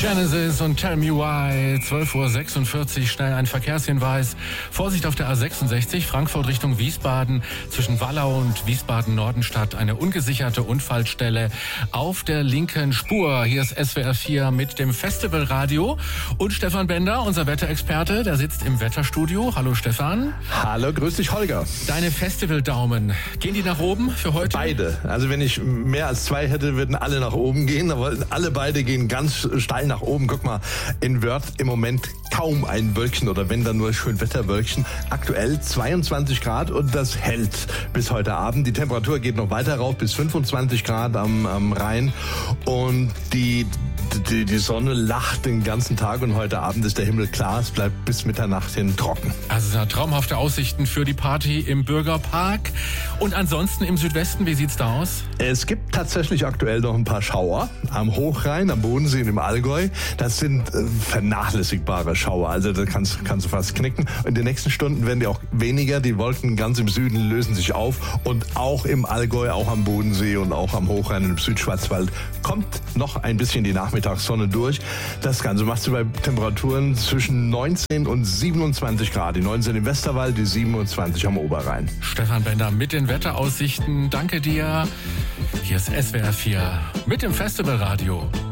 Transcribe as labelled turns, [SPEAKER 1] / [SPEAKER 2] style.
[SPEAKER 1] Genesis und Tell Me Why, 12:46 Uhr, schnell ein Verkehrshinweis. Vorsicht auf der A66, Frankfurt Richtung Wiesbaden, zwischen Wallau und Wiesbaden-Nordenstadt, eine ungesicherte Unfallstelle auf der linken Spur. Hier ist SWR 4 mit dem Festivalradio und Stefan Bender, unser Wetterexperte, der sitzt im Wetterstudio. Hallo Stefan.
[SPEAKER 2] Hallo, grüß dich Holger.
[SPEAKER 1] Deine Festivaldaumen, gehen die nach oben für heute?
[SPEAKER 2] Beide. Also wenn ich mehr als zwei hätte, würden alle nach oben gehen, aber alle beide gehen ganz steil nach oben. Guck mal, in Wörth im Moment kaum ein Wölkchen oder wenn dann nur Schönwetterwölkchen. Aktuell 22 Grad und das hält bis heute Abend. Die Temperatur geht noch weiter rauf bis 25 Grad am Rhein und die Sonne lacht den ganzen Tag und heute Abend ist der Himmel klar. Es bleibt bis Mitternacht hin trocken.
[SPEAKER 1] Also traumhafte Aussichten für die Party im Bürgerpark. Und ansonsten im Südwesten, wie sieht's da aus?
[SPEAKER 2] Es gibt tatsächlich aktuell noch ein paar Schauer am Hochrhein, am Bodensee und im Allgäu. Das sind vernachlässigbare Schauer, also da kannst du fast knicken. In den nächsten Stunden werden die auch weniger. Die Wolken ganz im Süden lösen sich auf und auch im Allgäu, auch am Bodensee und auch am Hochrhein und im Südschwarzwald kommt noch ein bisschen die Nachmittagssonne durch. Das Ganze machst du bei Temperaturen zwischen 19 und 27 Grad. Die 19 im Westerwald, die 27 am Oberrhein.
[SPEAKER 1] Stefan Bender mit den Wetteraussichten. Danke dir. Hier ist SWR 4 mit dem Festivalradio.